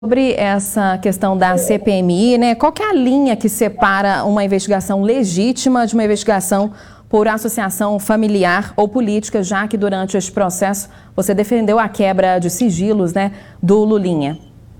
Sobre essa questão da CPMI, né? Qual que é a linha que separa uma investigação legítima de uma investigação por associação familiar ou política, já que durante este processo você defendeu a quebra de sigilos, né, do Lulinha?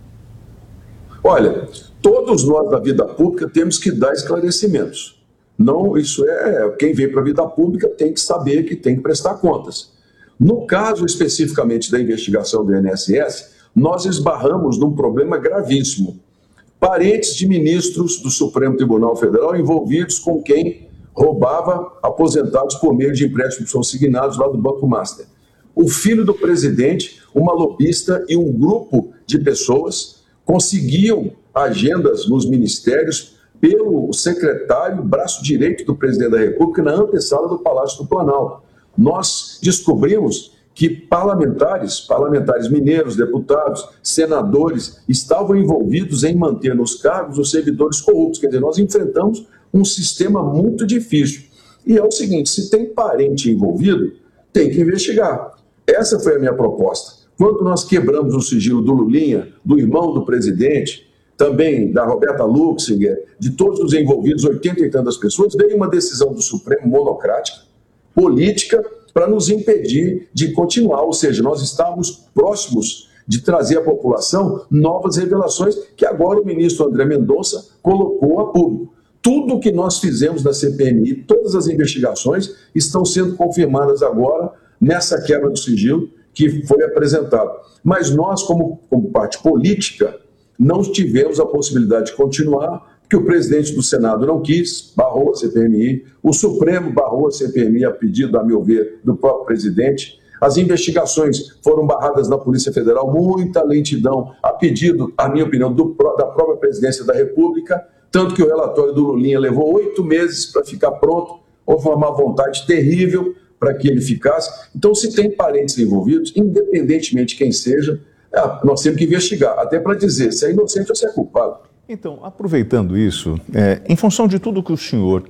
Olha, todos nós da vida pública temos que dar esclarecimentos. Não, isso quem vem para a vida pública tem que saber que tem que prestar contas. No caso especificamente da investigação do INSS, nós esbarramos num problema gravíssimo. Parentes de ministros do Supremo Tribunal Federal envolvidos com quem roubava aposentados por meio de empréstimos consignados lá do Banco Master. O filho do presidente, uma lobista e um grupo de pessoas conseguiam agendas nos ministérios pelo secretário, braço direito do presidente da República, na antessala do Palácio do Planalto. Nós descobrimos que parlamentares mineiros, deputados, senadores, estavam envolvidos em manter nos cargos os servidores corruptos. Quer dizer, nós enfrentamos um sistema muito difícil. E é o seguinte, se tem parente envolvido, tem que investigar. Essa foi a minha proposta. Quando nós quebramos o sigilo do Lulinha, do irmão do presidente, também da Roberta Luxinger, de todos os envolvidos, 80 e tantas pessoas, veio uma decisão do Supremo monocrática, política, para nos impedir de continuar, ou seja, nós estávamos próximos de trazer à população novas revelações que agora o ministro André Mendonça colocou a público. Tudo que nós fizemos na CPMI, todas as investigações, estão sendo confirmadas agora nessa quebra do sigilo que foi apresentada. Mas nós, como parte política, não tivemos a possibilidade de continuar, que o presidente do Senado não quis, barrou a CPMI, o Supremo barrou a CPMI a pedido, a meu ver, do próprio presidente. As investigações foram barradas na Polícia Federal, muita lentidão, a pedido, a minha opinião, da própria presidência da República, tanto que o relatório do Lulinha levou 8 meses para ficar pronto, houve uma má vontade terrível para que ele ficasse. Então, se tem parentes envolvidos, independentemente de quem seja, nós temos que investigar, até para dizer se é inocente ou se é culpado. Então, aproveitando isso, em função de tudo que o senhor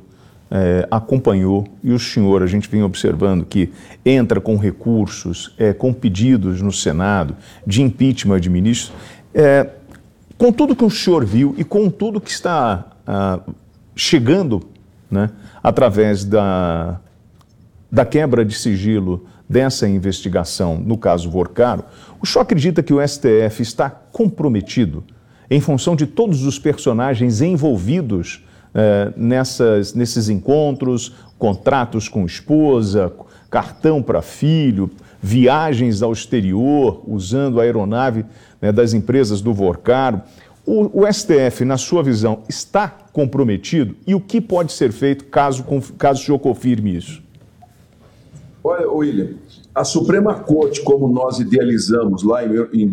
acompanhou, e o senhor, a gente vem observando que entra com recursos, com pedidos no Senado de impeachment de ministros, com tudo que o senhor viu e com tudo que está chegando, né, através da quebra de sigilo dessa investigação, no caso Vorcaro, o senhor acredita que o STF está comprometido em função de todos os personagens envolvidos nesses encontros, contratos com esposa, cartão para filho, viagens ao exterior, usando a aeronave, né, das empresas do Vorcaro? O STF, na sua visão, está comprometido? E o que pode ser feito caso o senhor confirme isso? Olha, William, a Suprema Corte, como nós idealizamos lá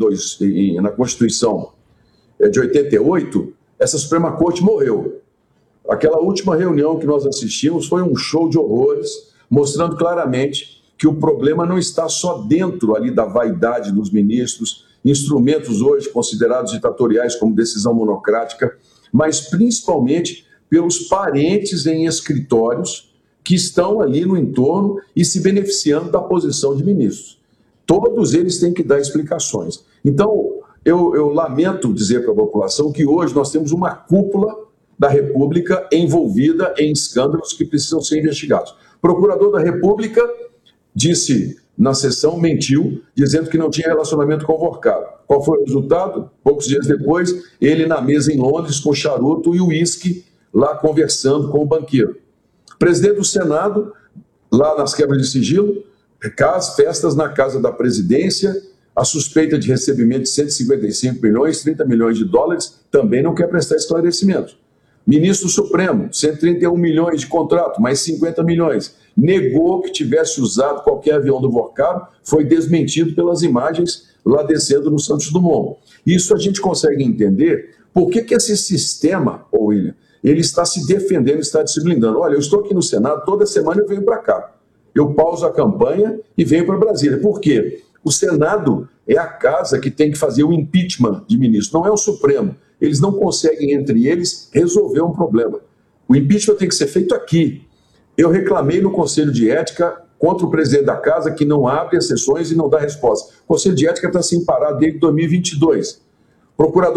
na Constituição de 88, essa Suprema Corte morreu. Aquela última reunião que nós assistimos foi um show de horrores, mostrando claramente que o problema não está só dentro ali da vaidade dos ministros, instrumentos hoje considerados ditatoriais como decisão monocrática, mas principalmente pelos parentes em escritórios que estão ali no entorno e se beneficiando da posição de ministros. Todos eles têm que dar explicações. Então, eu lamento dizer para a população que hoje nós temos uma cúpula da República envolvida em escândalos que precisam ser investigados. O procurador da República disse na sessão, mentiu, dizendo que não tinha relacionamento com o Vorcaro. Qual foi o resultado? Poucos dias depois, ele na mesa em Londres com charuto e uísque, lá conversando com o banqueiro. Presidente do Senado, lá nas quebras de sigilo, festas na casa da presidência, a suspeita de recebimento de 155 milhões, 30 milhões de dólares, também não quer prestar esclarecimento. Ministro Supremo, 131 milhões de contrato, mais 50 milhões. Negou que tivesse usado qualquer avião do Vorcaro, foi desmentido pelas imagens lá descendo no Santos Dumont. Isso a gente consegue entender por que esse sistema, William, ele está se defendendo, está se blindando. Olha, eu estou aqui no Senado, toda semana eu venho para cá. Eu pauso a campanha e venho para Brasília. Por quê? O Senado é a casa que tem que fazer o impeachment de ministros, não é o Supremo. Eles não conseguem, entre eles, resolver um problema. O impeachment tem que ser feito aqui. Eu reclamei no Conselho de Ética contra o presidente da casa que não abre as sessões e não dá resposta. O Conselho de Ética está sem parar desde 2022. Procurador